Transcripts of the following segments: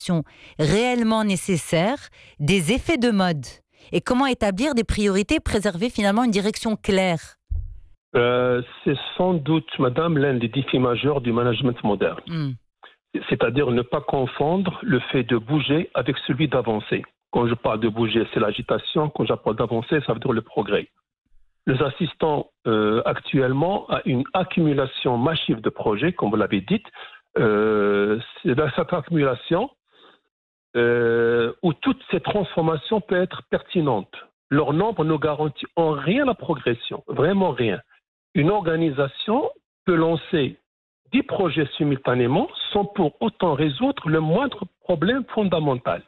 réellement nécessaires des effets de mode? Et comment établir des priorités, préserver finalement une direction claire? C'est sans doute, madame, l'un des défis majeurs du management moderne. C'est-à-dire ne pas confondre le fait de bouger avec celui d'avancer. Quand je parle de bouger, c'est l'agitation. Quand je parle d'avancer, ça veut dire le progrès. Nous assistons actuellement à une accumulation massive de projets, comme vous l'avez dit. C'est dans cette accumulation où toutes ces transformations peuvent être pertinentes. Leur nombre ne garantit en rien la progression, vraiment rien. Une organisation peut lancer 10 projets simultanément sans pour autant résoudre le moindre problème fondamental.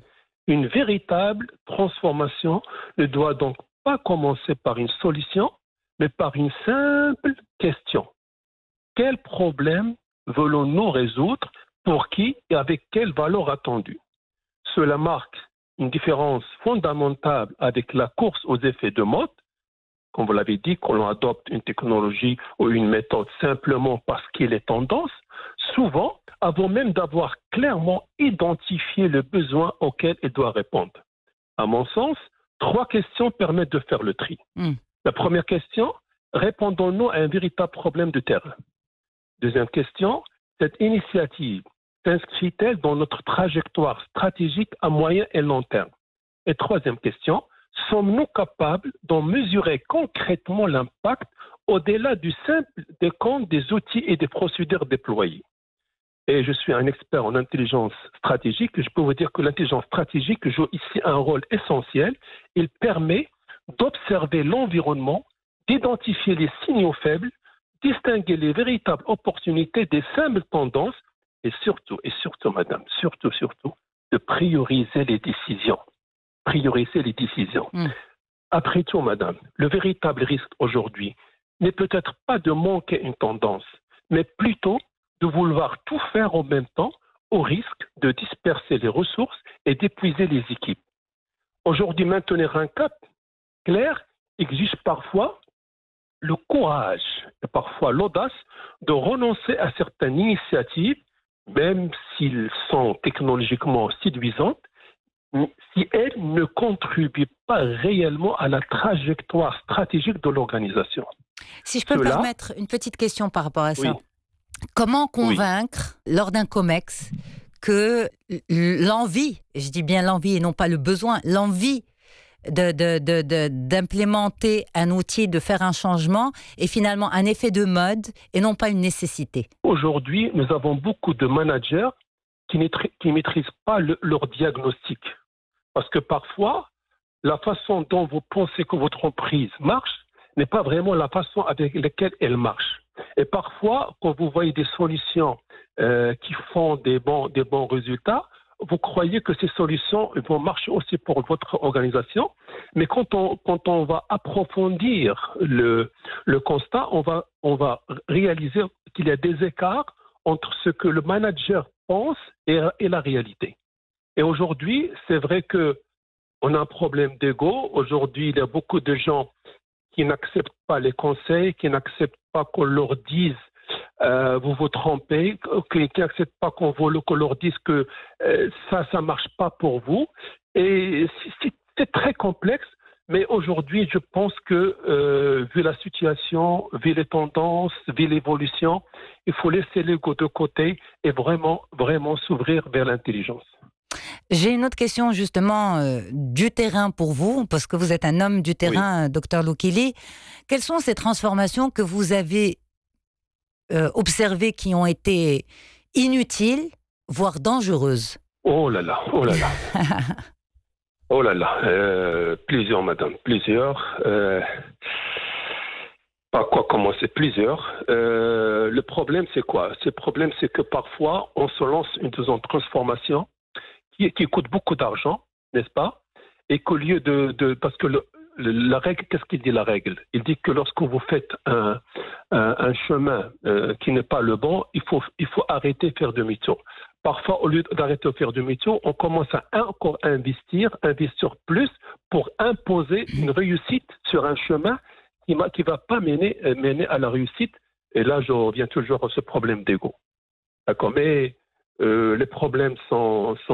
Une véritable transformation ne doit donc pas commencer par une solution, mais par une simple question. Quel problème voulons-nous résoudre, pour qui et avec quelle valeur attendue? Cela marque une différence fondamentale avec la course aux effets de mode. Comme vous l'avez dit, quand l'on adopte une technologie ou une méthode simplement parce qu'il est tendance, souvent, avant même d'avoir clairement identifié le besoin auquel il doit répondre. À mon sens, 3 questions permettent de faire le tri. La première question, répondons-nous à un véritable problème de terrain? Deuxième question, cette initiative s'inscrit-elle dans notre trajectoire stratégique à moyen et long terme? Et troisième question, sommes-nous capables d'en mesurer concrètement l'impact au-delà du simple décompte des outils et des procédures déployés? Et je suis un expert en intelligence stratégique. Je peux vous dire que l'intelligence stratégique joue ici un rôle essentiel. Il permet d'observer l'environnement, d'identifier les signaux faibles, distinguer les véritables opportunités des simples tendances et surtout, madame, surtout, de prioriser les décisions. Prioriser les décisions. Après tout, madame, le véritable risque aujourd'hui n'est peut-être pas de manquer une tendance, mais plutôt de vouloir tout faire en même temps au risque de disperser les ressources et d'épuiser les équipes. Aujourd'hui, maintenir un cap clair exige parfois le courage et parfois l'audace de renoncer à certaines initiatives, même s'ils sont technologiquement séduisantes, si elles ne contribuent pas réellement à la trajectoire stratégique de l'organisation. Si je peux me permettre une petite question par rapport à ça. Oui. Comment convaincre, lors d'un COMEX, que l'envie, je dis bien l'envie et non pas le besoin, l'envie d'implémenter un outil, de faire un changement, est finalement un effet de mode et non pas une nécessité? Aujourd'hui, nous avons beaucoup de managers qui ne maîtrisent pas leur diagnostic. Parce que parfois, la façon dont vous pensez que votre entreprise marche n'est pas vraiment la façon avec laquelle elle marche. Et parfois, quand vous voyez des solutions qui font des bons résultats, vous croyez que ces solutions vont marcher aussi pour votre organisation. Mais quand on va approfondir le constat, on va réaliser qu'il y a des écarts entre ce que le manager pense et la réalité. Et aujourd'hui, c'est vrai qu'on a un problème d'ego. Aujourd'hui, il y a beaucoup de gens qui n'acceptent pas les conseils, qui n'acceptent pas qu'on leur dise vous vous trompez, qui n'acceptent pas qu'on leur dise que ça ne marche pas pour vous. Et c'est très complexe, mais aujourd'hui, je pense que vu la situation, vu les tendances, vu l'évolution, il faut laisser l'ego de côté et vraiment s'ouvrir vers l'intelligence. J'ai une autre question justement du terrain pour vous, parce que vous êtes un homme du terrain, Dr Loukili. Quelles sont ces transformations que vous avez observées qui ont été inutiles, voire dangereuses? Oh là là. Oh là là. Plusieurs, madame, plusieurs. Par quoi commencer? Plusieurs. Le problème, c'est quoi? Le problème, c'est que parfois, on se lance une transformation qui coûte beaucoup d'argent, n'est-ce pas? Et qu'au lieu parce que la règle, qu'est-ce qu'il dit la règle? Il dit que lorsque vous faites un chemin qui n'est pas le bon, il faut arrêter de faire demi-tour. Parfois, au lieu d'arrêter de faire demi-tour, on commence à encore investir plus pour imposer une réussite sur un chemin qui va pas mener à la réussite. Et là, je reviens toujours à ce problème d'ego. D'accord? Mais les problèmes sont